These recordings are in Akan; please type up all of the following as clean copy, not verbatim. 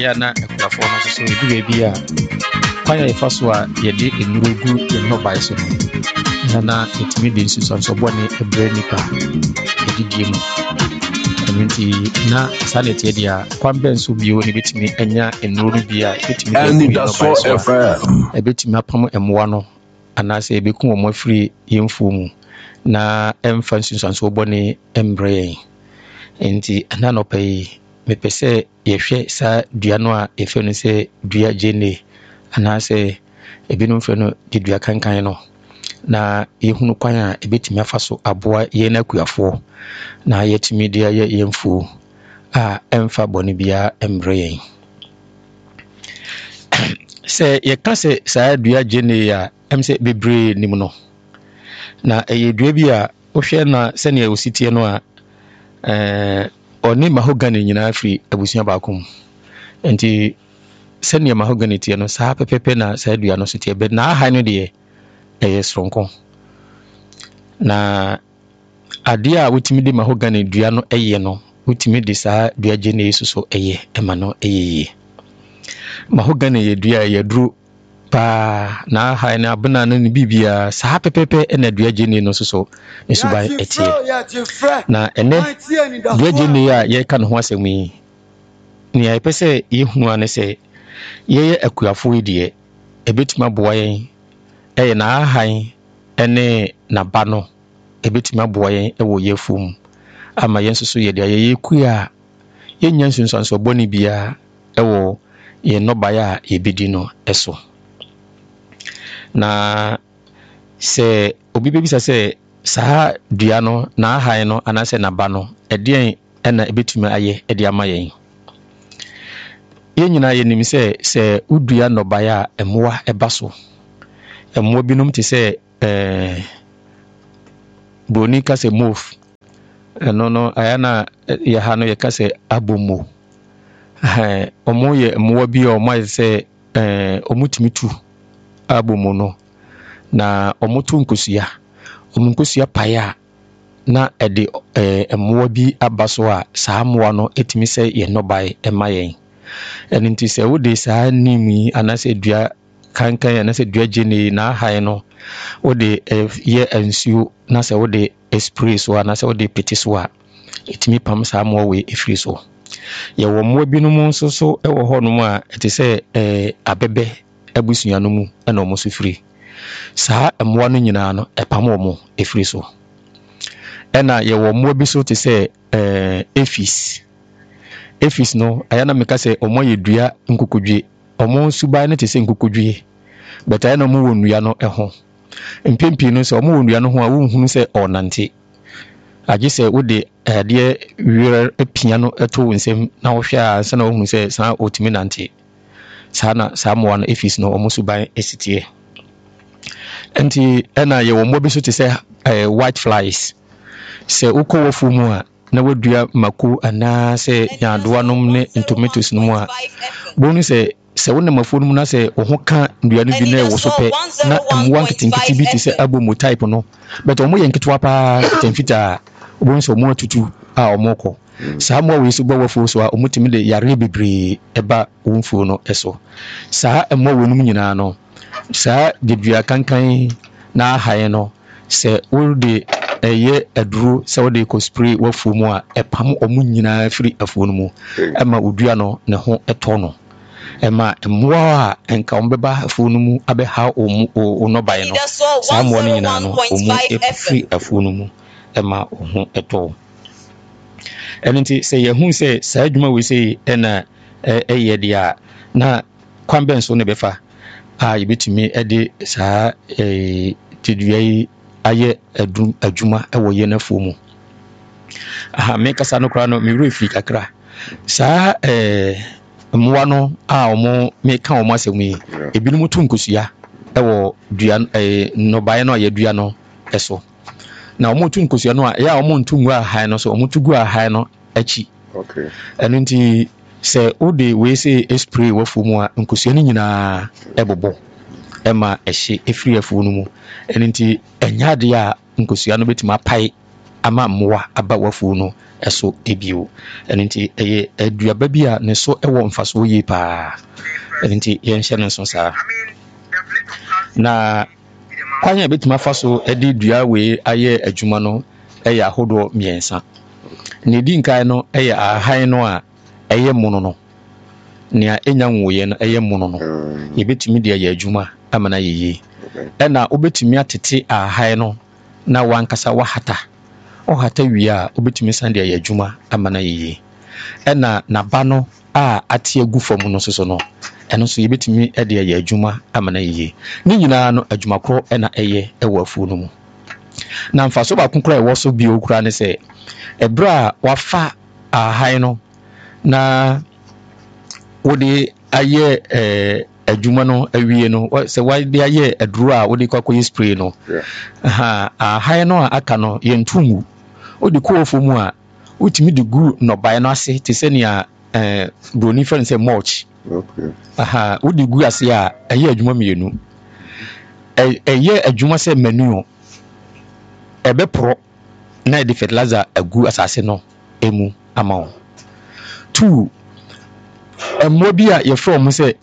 ya na ekufo no so edu baby a kwaya ifa so a ye de enurugu ye no bai so na etimi de nsuso bone ebre nipa edidie mu community na sanete dia kwambe nso bio ne betimi anya enuru bia betimi ebetimi apam emwa no anase ebeku wo mafiri yemfo mu na emfa nsuso bone embre enti ana no pay mepese yehwe sa dua no a efe no se dua gene anase ebinum fe no di dua kankan no na yehunu kwan a ebetimi afaso aboa ye na kuafo na yetimi dia ye yemfu a emfa boni bia embre se ye kase sa dua gene ya emse bebre nim no na eye dua bi a ohwe na se ne ositie no a oni mahogany nyina afri abusia baakum enti se ne mahogany tie no sa pepepe na sa dua no so tie be na ha no de sronko na ade a wotimi de mahogany dua no eye no wotimi de sa dua gene yesu so eye ema no eye mahogany ye dua ye duru pa na ha na abuna no ni bibia sa pepepe na dua gene no so esuban etie na ene dua gene a ye ka no ho asem yi ni ai pese ye hunu ane se ye akuafo die ebetima boa yen na han ene na ba no ebetima boa yen ewo yefum ama yen so ye de ye kua ye nya nsunso boni bia ewo ye nobaya ye bedi no eso na se obi bebisa se sa dua no na han no anase na ba no edien ena ebetima aye edi ama yen ye nyina ye nim se udua nobaya emoa ebaso emmo binum te se boni ka se move no ayana ya ha no ye ka se abomo omo ye emmo bi o ma se omutimitu abomo no na omotu nkosia paya na ede emmo bi abaso a saa moa no etimi se ye nobai emayen eninti se wo de saa nimi anase dua kankan ya na se dua gene na hai no wo de ye ansuo na se wo de spray so na se wo de peti so a etimi pam sa mo we efiri so ye wo mo binum nso so e wo ho no mu a eti se abebe abusua no mu e na mo so firi sa mo no nyina no e pam mo efiri so e na ye wo mo bi so te se efis no ayana meka se omo ye dua nkukudwe omo suba ne te se nkukudwe beta na mo wonua no ho mpempi no se omo wonua no ho a wo hunu se onante age se wo de ade wira epia no eto wonsem na wo hwe a se na wo hunu se sa otimi nante sana sa mo no efis no omo suba esitie enti ena ye wo mo bi so te se white flies se uko wo mu a na wadua mako ana se nyadoanom ne tomatoes no mu a bonu se wona mafonu mu na se wo ka ndua no bi na wo so pe na emwa nketinketi bi te se abomo type no but omo ye nketwa pa temfita bonu se omo atutu a omo ko saa mo we so gbo wafo so a omo timi de yare bebre eba wonfo no eso saa emmo wonum nyina no saa de dua kankan na haye no se wo de eye aduru se wo de ko spray wafu mu a epam omu nyina firi afuo no mu ema odua no ne ho eto no ema emwa a enka ombeba afuo no mu abe ha omu no bai no sa mo no nyina no omu efiri afuo no mu ema ho eto enenti se yehun se sa adwuma we se ena eye dia na kwambe nso ne befa a yebetimi ede sa tidua aye adwuma ewo ye na fomu aha me kasa no kra no me refi kakra sa mwa no a omo me ka omo asemi ebinum tu nkosua ewo dua no bae no ye dua no eso na omo tu nkosua no a ya omo ntu ngwa hai no so omo tu gu hai no achi okay enunti se ode we se spray wo fomu a nkosua ni nyina ebobo ema ehye efiri afuo no mu enunti enyade a nkosua no betima pai ama mmoa aba wafuo no ɛso ebio ɛno nti ɛyɛ aduaba bi a ne so ɛwɔ mfasoɔ yie paa ɛno nti yɛnhyɛ no nso saa na kwan a bɛtumi afa so ɛde dua wei ayɛ adwuma no ɛyɛ ahodoɔ mmiɛnsa na ɛdi nkan no ɛyɛ ahan no a ɛyɛ mono no nea ɛnya nwoyɛ no ɛyɛ mono no yɛbɛtumi de ayɛ adwuma ama no ayɛ yie ɛna wobɛtumi atete ahan no na wankasa wahata ɔhata wie a wobɛtumi san de ayɛ adwuma ama no ayɛ yie ɛna naba no a ate agu fam no soso no ɛno nso yɛbɛtumi de ayɛ adwuma ama no ayɛ yie ne nyinaa no adwuma korɔ ɛna ɛyɛ ɛwɔ afuo no mu na mfaso baako koraa ɛwɔ so bio koraa ne sɛ ɛberɛ a wafa ahan no na wode ayɛ adwuma no awie no sɛ wade ayɛ aduro a wode kɔkɔyɛ spray no ahan no a aka no yɛntungu wode kɔɔ fo mu a wotumi de gu nnɔbae no ase te sɛ nea broni fɛ no sɛ mulch wode gu ase a ɛyɛ adwuma mmienu ɛyɛ adwuma sɛ manure ɛbɛporɔ na ɛde fertilizer agu asase no emu ama wo 2 mmoa bi a yɛfrɛ ɔmo sɛ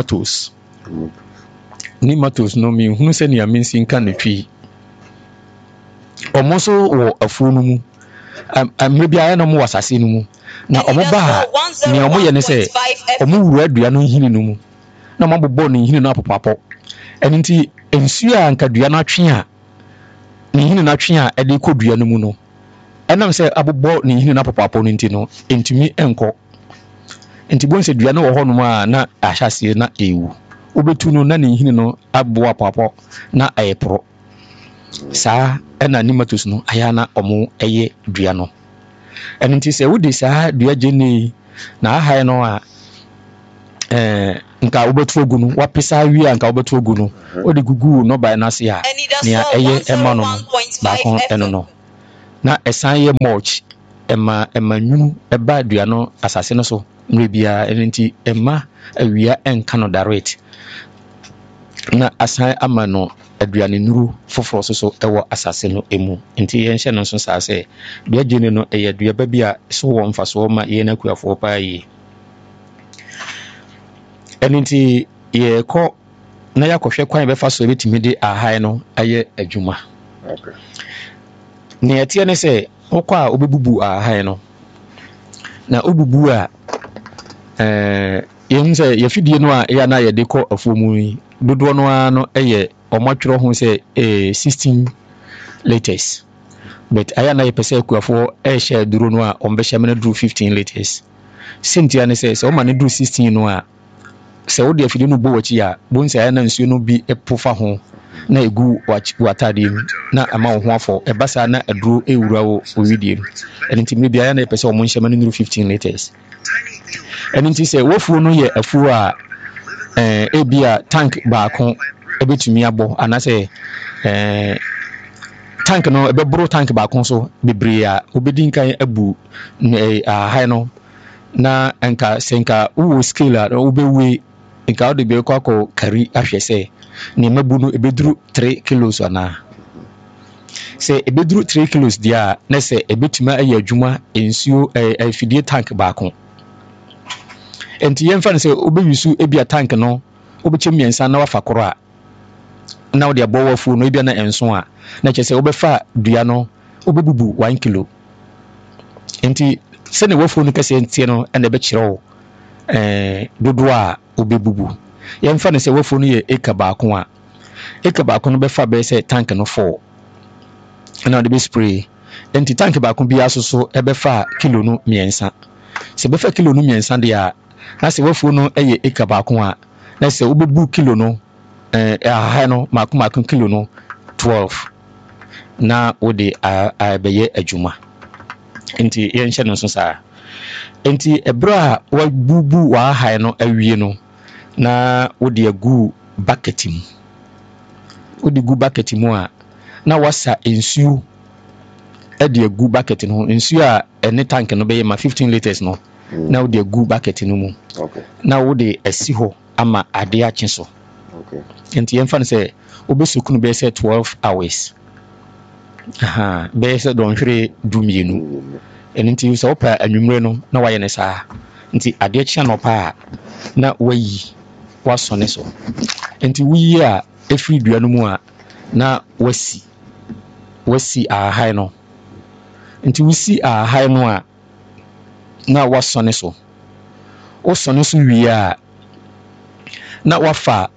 nematodes no menhunu sɛ nea mensi nka no twi ɔmo nso wɔ afuo no mu mmerɛ bi ayɛ na ɔmo wɔ asase no mu na ɔmo ba a nea ɔmo yɛ ne sɛ ɔmo wura adua no nhini no mu na ɔmo abobɔ ne nhini no apopapɔ ɛno nti nsuo a nka dua no atwe a ne nhini no atwe a ɛde kɔ dua no mu no ɛnam sɛ abobɔ ne nhini no apopapɔ no nti no ntumi nkɔ nti bon sɛ dua no wɔ hɔ nom a na ahyɛseɛ na ɛwu wobɛtu no na ne nhini no aboa apopapɔ na ɛyɛ porɔ saa ɛna nematodes no ayɛ na ɔmo ɛyɛ dua no ɛno nti sɛ wode saa dua gyene na ahae no a nka wobɛtu agu no wapesa awie a nka wobɛtu agu no wode gugu nnɔbae no ase a nea ɛyɛ ɛma no baako ɛno no na ɛsan yɛ mulch ɛma nwunu ɛba dua no asase no so mmerɛ biara ɛno nti ɛma awia ɛnka no direct na asan ama no aduane nuru foforɔ so ɛwɔ asase no emu nti yɛnhyɛ no nso saa sɛ dua gyene no ɛyɛ duaba bi a so wɔ mfasoɔ ma yɛn akuafoɔ paa yie ɛno nti yɛkɔ na yɛakɔhwɛ kwan bɛfa so yɛbɛtumi de ahae no ayɛ adwuma nea ɛteɛ ne sɛ wokɔ a wobɛbubu ahae no na wobubu a yɛhu sɛ yɛfidie no a ɛyɛ na yɛde kɔ afuo mu yi dodoɔ no ara no ɛyɛ ɔmatwerɛ ho sɛ 16 liters but ayɛ na yɛpɛ sɛ akuafoɔ ɛhyɛ aduro no a ɔmbɛhyɛ me no duru 15 liters sɛntia ne sɛ ɔma no duru 16 no a sɛ wode afidie no bɔ wakyi a bohu sɛ ayɛ na nsuo no bi ɛpofa ho na ɛgu w'atadeɛ mu na ama wo ho afɔ ɛba saa na aduro ɛwura wo widie no ɛno nti mmerɛ biara na yɛpɛ sɛ ɔmo nhyɛ me no duru 15 liters ɛno nti sɛ wafuo no yɛ afuo a ebi a tank baako ɛbɛtumi abɔ anaasɛ tank no ɛbɛboro tank baako so bebree a wobɛdi nkan abu ahae no na nka sɛ nka wowɔ scale a wobɛwie nka wode bɛkɔ akɔ kari ahwɛ sɛ nneɛma bu no ɛbɛduru 3 kilos anaa sɛ ɛbɛduru 3 kilos deɛ a na sɛ ɛbɛtumi ayɛ adwuma nsuo afidie tank baako enti yɛmfa no sɛ wobɛwisu ebia tank no wobɛkyɛ mmiɛnsa na wafa korɔ a na wode abɔ wafuo no ebia na ɛnso a na kyerɛ sɛ wobɛfa dua no wobɛbubu 1 kilo enti sɛne wafuo no kɛsɛ ntie no ɛna ɛbɛkyerɛ wo dodoɔ a wobɛbubu yɛmfa no sɛ wafuo no yɛ eka baako a eka baako no bɛfa bɛyɛ sɛ tank no 4 ɛna wode bɛspray enti tank baako biara so ɛbɛfa kilo no mmiɛnsa sɛ bɛfa kilo no mmiɛnsa deɛ a na sɛ wafuo no ɛyɛ eka baako a na sɛ wobɛbu kilo no ahae no maako kilo no 12 na wode abɛyɛ adwuma nti yɛnhyɛ no nso saa nti ɛberɛ a wabubu w'ahae no awie no na wode agu bucket mu wode gu bucket mu a na wasa nsuo ɛde agu bucket no nsuo a ɛne tank no bɛyɛ ma 15 liters no na wode agu bucket no mu na wode asi hɔ ama ade akye so nti yɛmfa no sɛ wobɛsuku no bɛyɛ sɛ 12 hours Be se don hwere dumienu enti so opa anwumre no na waye ne saa nti ade chia no pa na wayi wasone so enti wuyi a efiri dua no mu a na wasi ahai no nti wusi ahai no a na wasone so osone so wi a na wafa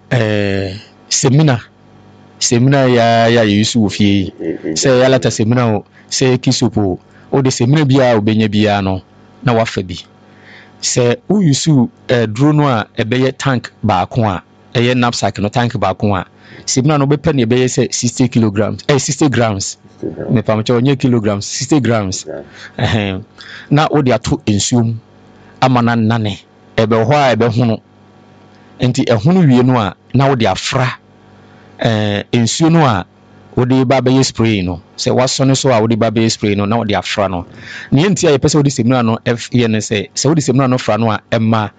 semina ya yusu ofie se ya lata semina o se kisopo o de semina bia obenya bia no na wafa bi se u yusu duro no a ebeye tank baako a eye knapsack no tank baako a semina no bepe ne ebeye se 60 kilograms 60 grams me pamche onye kilograms 60 grams na o de ato ensuom amana nane ebe ho a ebe hono enti ehunu wie no a na o de afra ensuo no a o de ba be spray no se wasone so a o de ba be spray no na o de afra no ne enti a yepese o de semina no ye ne se o de semina no fra no a emma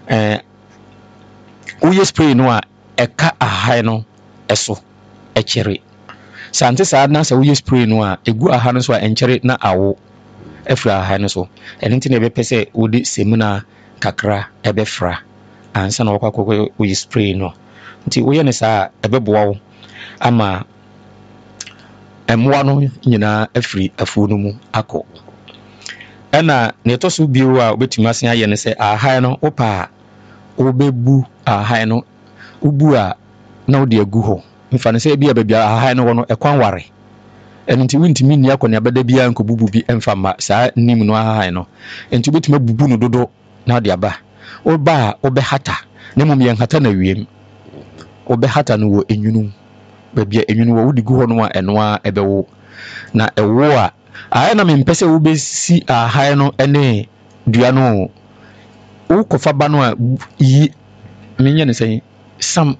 o ye spray no a eka ahai no eso ekere sante sa na se o ye spray no a egu ahai no so a enkere na awo efra ahai no so enti ne be pese o de semina kakra ebe fra ansa na wakwa o ye spray no nti wo ye ne sa ebeboa wo ama emwa no nyina afiri afuo no mu akọ ena ne to so biwo a obetuma sen aye ne se ahai no opa obebu ahai no ubu a na odi agu ho mfa ne se bia babia ahai no wono ekwan ware enti wintimi ni akọ ne abada bia nkobubu bi emfa ma saa nim no ahai no enti obetuma bubu no dodo na odi aba oba obehata ne mum ye hata na wiem obehata no wo enwunu babia enwunu wo wudi gu ho no a eno a ebewo na ewo a aya na mempese wo besi ahai no ene dua no wo kofa ba no a yi menye ne sei sam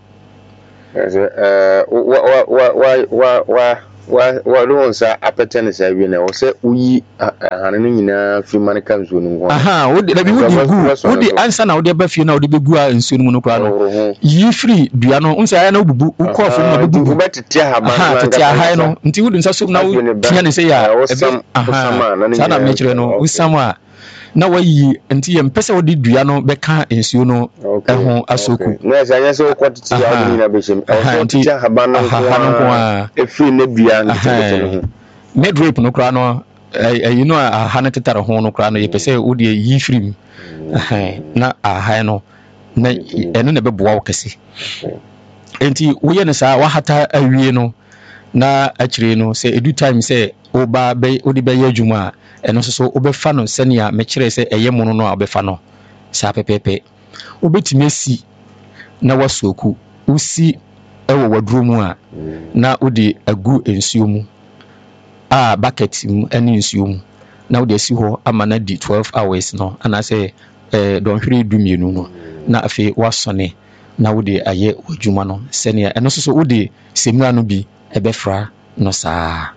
wa don't say apeten say wi na wo say uyi hane no nyina fi man kan zo no ho wo de bi wo di answer na wo de ba fi na wo de begu a nsuo no kura no yi free dua no unsa ya na bubu ukofo na bubu wo betete haba tete ahai no nti wo nsa so na wo tia ne say ya sana mechire no usam a na wayi nti yempese wo de dua no beka nsuo no eho asoku na sa nya se wo kwatiti ya ni na behim o tete haba no ko efiri ne dua no mid rape no kura no you know ahane tetare ho no kura no yepese wo de yi free na ahai no na eno na beboa wo kese enti wo ye ne sa wa hata awie no na akire no se edu time se oba be odi be ye adwuma eno so obefa no senia me kire se eye mono no obefa no sa pepepe obetime si na wasoku usi ewo waduro mu a na odi agu ensuo mu a bucket mu eni ensuo mu na odi asi ho ama na di 12 hours no ana se don hwere dumienu no na afi wasone na odi aye adwuma no senia eno so odi semina no bi ebefra no saa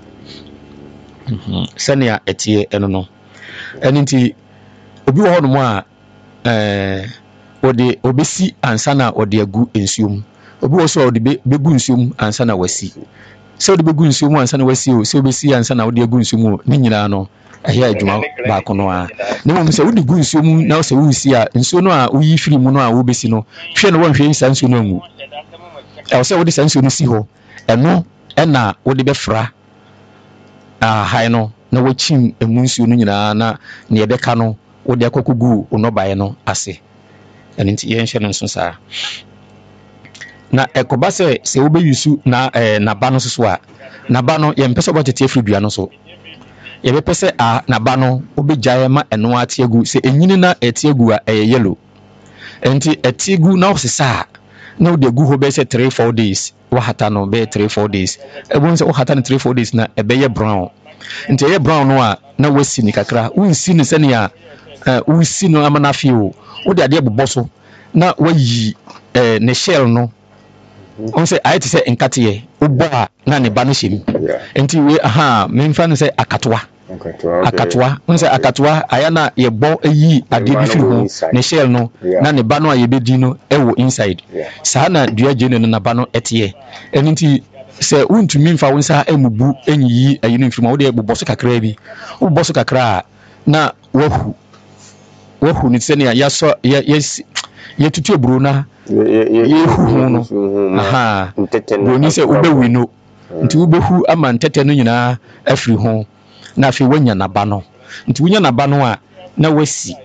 senia etie eno no eninti obi wo no mu a odi obesi ansa na odi agu ensuom obi wo so odi begu ensuom ansa na wasi se odi begu ensuom ansa na wasi o se obesi ansa na odi agu ensuom ni nyina no ehia adwuma ba ko no a ne mo se odi gu ensuom na se wo si a ensuo no a uyi firi mu no a wo besi no hwe no wonhwe nsa ensuo no angu e se odi sansuo no si ho eno ena odi befra ahai no na wachim emunsuo no nyina na ne ebeka no odi akokugu onobae no ase eninti ye nhye no nso saa na ekoba se wo be yusu na na ba no so a na ba no ye mpese obotete afiri dua no so ye be pese na ba no obegyae ma eno atiegu se enyini na atiegu a yellow enti atiegu na osesa na odi agu ho be se 3-4 days wa hata no be 3-4 days ebon se wo hata no 3-4 days na ebe ye brown enti ye brown no a na wasi ni kakra unsi ni sene a unsi no amana fio wo de ade boboso na wayi ne shell no on say I say enkate oba na ne ba no hyem enti we memfa no say akatoa akatoa on say akatoa aya na ye bo ayi ade bi firi ho ne shell no na ne ba no a ye bedi no ewo inside saa na dua gene no na ba no etie enti sɛ wontumi mfa wo nsa amubu enyiyi ayi no mfiri mu wode bobɔ so kakra bi wobɔ so kakra a na wahu ne sɛ nea yɛsɔ yɛtutu aburo na yɛhu no broni sɛ wobɛwi no nti wobɛhu ama ntɛtɛ no nyinaa afiri ho na afei wanya naba no nti wonya naba no a na wasi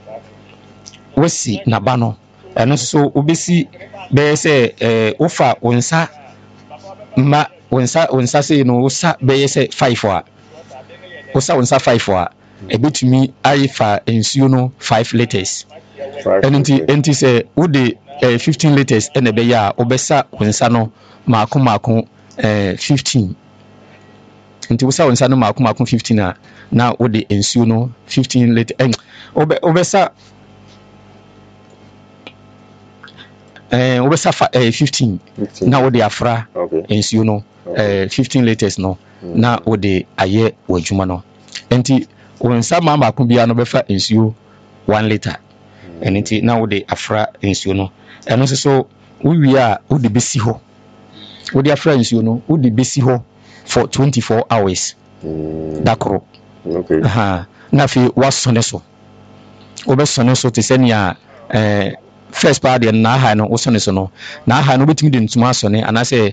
naba no ɛno so wobɛsi bɛyɛ sɛ wofa wo nsa ma wo nsa sei no wosa bɛyɛ sɛ 5 a wosa wo nsa 5 a ɛbɛtumi ayi fa nsuo no 5 liters ɛno nti sɛ wode 15 liters ɛna ɛbɛyɛ a wobɛsa wo nsa no maako 15 nti wosa wo nsa no maako 15 a na wode nsuo no 15 liters wobɛsa 15 na wode afra nsuo no 15 liters no na wode ayɛ w'adwuma no nti wo nsa maako bia no bɛfa nsuo 1 liter ɛno nti na wode afra nsuo no ɛno nso so wowie a wode bɛsi hɔ wode afra nsuo no wode bɛsi hɔ for 24 hours dakoro na afei wasɔne so wobɛsɔne so te sɛ nea first part de na aha no wosɔne so no na aha no wobɛtumi de ntoma asɔne anaasɛ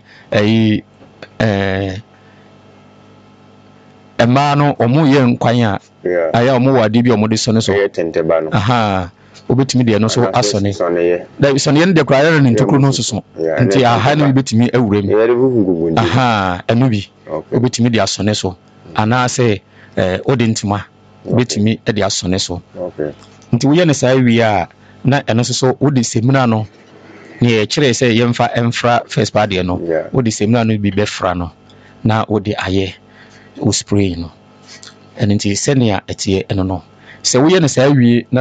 ɛmaa no ɔmo yɛ nkwan a ayɛ ɔmo wɔ ade bi ɔmo de sɔne so wobɛtumi deɛ no so asɔne sɔneɛ no deɛ koraa yɛrɛ ne ntokuro no soso nti aha no wobɛtumi awura mu ɛno bi wobɛtumi de asɔne so anaasɛ wode ntoma wobɛtumi de asɔne so nti woyɛ no saa wie a na ɛno nso so wode semina no ne yɛkyerɛ sɛ yɛmfa ɛmfra first part deɛ no wode semina no bi bɛfra no na wode ayɛ wo spray no ɛno nti sɛnea ɛteɛ ɛno no sɛ woyɛ no saa wie na